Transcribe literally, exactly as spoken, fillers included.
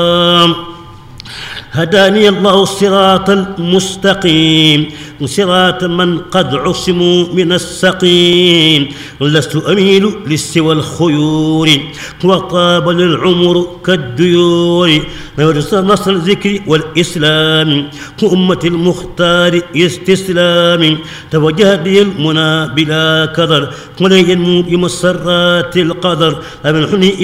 هداني الله الصراط المستقيم صراط من قد عصموا من السقيم لست أميل للسوى الخيور وطاب للعمر كالديور نصر الذكر والإسلام كأمة المختار استسلام توجهت لي المنى بلا كدر ولن ينمو بمسرات القدر أمنحني